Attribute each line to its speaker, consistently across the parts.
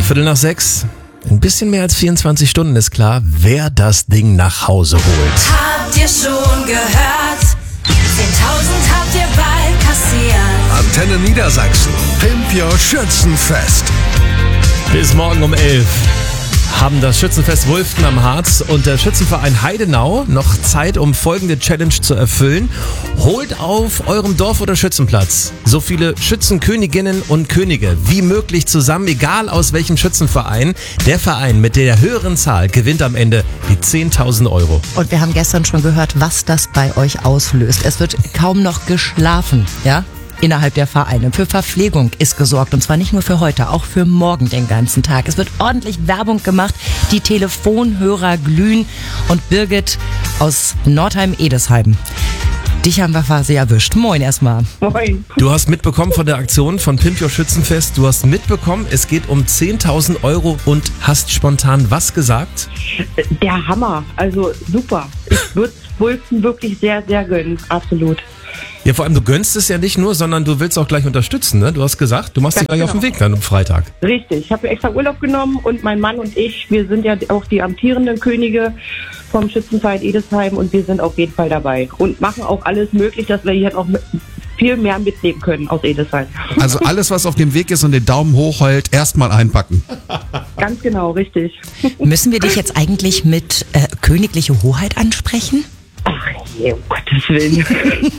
Speaker 1: 5:45. Ein bisschen mehr als 24 Stunden ist klar, wer das Ding nach Hause holt.
Speaker 2: Habt ihr schon gehört? 10.000 habt ihr bald kassiert.
Speaker 3: Antenne Niedersachsen. Pimp Your Schützenfest.
Speaker 1: Bis morgen um 11 haben das Schützenfest Wulften am Harz und der Schützenverein Heidenau noch Zeit, um folgende Challenge zu erfüllen. Holt auf eurem Dorf- oder Schützenplatz so viele Schützenköniginnen und Könige wie möglich zusammen, egal aus welchem Schützenverein. Der Verein mit der höheren Zahl gewinnt am Ende die 10.000 Euro.
Speaker 4: Und wir haben gestern schon gehört, was das bei euch auslöst. Es wird kaum noch geschlafen, ja? Innerhalb der Vereine. Für Verpflegung ist gesorgt und zwar nicht nur für heute, auch für morgen den ganzen Tag. Es wird ordentlich Werbung gemacht, die Telefonhörer glühen und Birgit aus Nordheim-Edesheim. Dich haben wir quasi erwischt. Moin erstmal.
Speaker 5: Moin.
Speaker 1: Du hast mitbekommen von der Aktion von Pimp Your Schützenfest. Du hast mitbekommen, es geht um 10.000 Euro und hast spontan was gesagt?
Speaker 5: Der Hammer, also super. Ich würde Wulften wirklich sehr, sehr gönnen, absolut.
Speaker 1: Ja, vor allem, du gönnst es ja nicht nur, sondern du willst auch gleich unterstützen, ne? Du hast gesagt, du machst dich gleich auf den Weg dann am Freitag.
Speaker 5: Richtig, ich habe mir extra Urlaub genommen und mein Mann und ich, wir sind ja auch die amtierenden Könige vom Schützenverein Edesheim und wir sind auf jeden Fall dabei und machen auch alles möglich, dass wir hier noch viel mehr mitnehmen können aus Edesheim.
Speaker 6: Also alles, was auf dem Weg ist und den Daumen hoch hält, erstmal einpacken.
Speaker 5: Ganz genau, richtig.
Speaker 4: Müssen wir dich jetzt eigentlich mit königliche Hoheit ansprechen?
Speaker 5: Ach je, um Gottes Willen.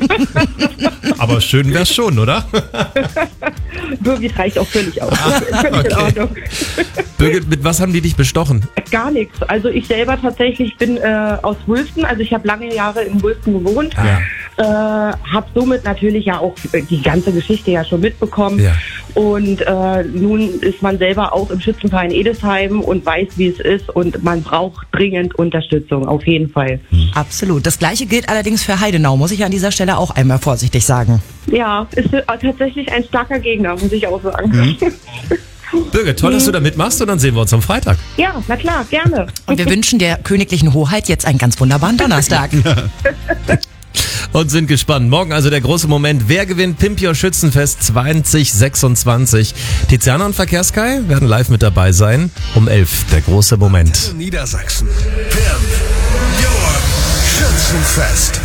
Speaker 1: Aber schön wär's schon, oder?
Speaker 5: Birgit reicht auch völlig aus. Völlig in
Speaker 1: Okay.
Speaker 5: Ordnung.
Speaker 1: Birgit, mit was haben die dich bestochen?
Speaker 5: Gar nichts. Also ich selber tatsächlich bin aus Wulften, also ich habe lange Jahre in Wulften gewohnt.
Speaker 1: Ja.
Speaker 5: Habe somit natürlich ja auch die ganze Geschichte ja schon mitbekommen.
Speaker 1: Ja.
Speaker 5: Und nun ist man selber auch im Schützenverein Edesheim und weiß, wie es ist und man braucht dringend Unterstützung, auf jeden Fall.
Speaker 4: Absolut. Das Gleiche gilt allerdings für Heidenau, muss ich an dieser Stelle auch einmal vorsichtig sagen.
Speaker 5: Ja, ist tatsächlich ein starker Gegner, muss ich auch sagen.
Speaker 1: Birgit, toll, dass du da mitmachst und dann sehen wir uns am Freitag.
Speaker 5: Ja, na klar, gerne.
Speaker 4: Und wir wünschen der königlichen Hoheit jetzt einen ganz wunderbaren Donnerstag.
Speaker 1: Und sind gespannt. Morgen also der große Moment. Wer gewinnt Pimp Your Schützenfest 2026? Tiziana und Verkehrskai werden live mit dabei sein. Um 11 der große Moment.
Speaker 3: Niedersachsen. Pimp Your Schützenfest.